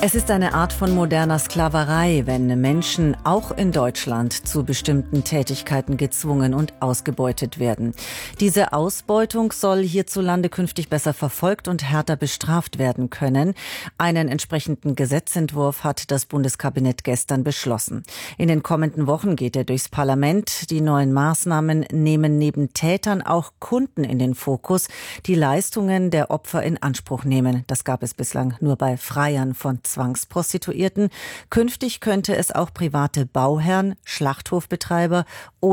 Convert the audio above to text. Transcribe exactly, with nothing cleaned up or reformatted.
Es ist eine Art von moderner Sklaverei, wenn Menschen auch in Deutschland zu bestimmten Tätigkeiten gezwungen und ausgebeutet werden. Diese Ausbeutung soll hierzulande künftig besser verfolgt und härter bestraft werden können. Einen entsprechenden Gesetzentwurf hat das Bundeskabinett gestern beschlossen. In den kommenden Wochen geht er durchs Parlament. Die neuen Maßnahmen nehmen neben Tätern auch Kunden in den Fokus, die Leistungen der Opfer in Anspruch nehmen. Das gab es bislang nur bei Freiern von Zwangsprostituierten. Künftig könnte es auch private Bauherren, Schlachthofbetreiber oder